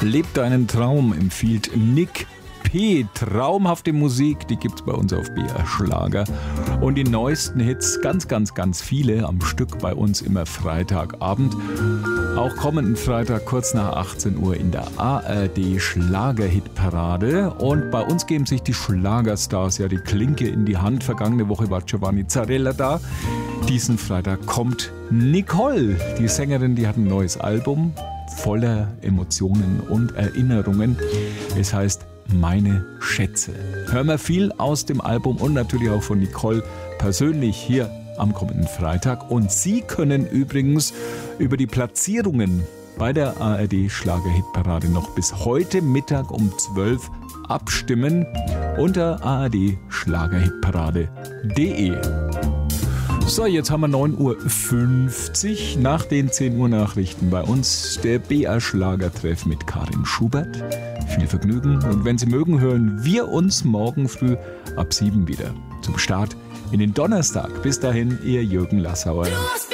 Lebt deinen Traum empfiehlt Nick P. Traumhafte Musik, die gibt's bei uns auf BR Schlager. Und die neuesten Hits, ganz viele am Stück bei uns immer Freitagabend. Auch kommenden Freitag kurz nach 18 Uhr in der ARD Schlagerhitparade. Und bei uns geben sich die Schlagerstars ja die Klinke in die Hand. Vergangene Woche war Giovanni Zarella da. Diesen Freitag kommt Nicole, die Sängerin, die hat ein neues Album voller Emotionen und Erinnerungen. Es heißt Meine Schätze. Hören wir viel aus dem Album und natürlich auch von Nicole persönlich hier am kommenden Freitag. Und Sie können übrigens über die Platzierungen bei der ARD Schlagerhitparade noch bis heute Mittag um 12 abstimmen unter ardschlagerhitparade.de. So, jetzt haben wir 9.50 Uhr nach den 10 Uhr Nachrichten bei uns. Der BR Schlagertreff mit Karin Schubert. Viel Vergnügen und wenn Sie mögen, hören wir uns morgen früh ab 7 wieder zum Start in den Donnerstag. Bis dahin, Ihr Jürgen Lassauer.